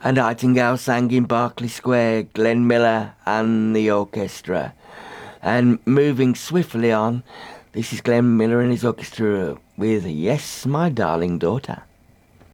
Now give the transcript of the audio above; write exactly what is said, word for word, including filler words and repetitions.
A nightingale sang in Berkeley Square, Glenn Miller and the orchestra. And moving swiftly on, this is Glenn Miller and his orchestra with Yes, My Darling Daughter.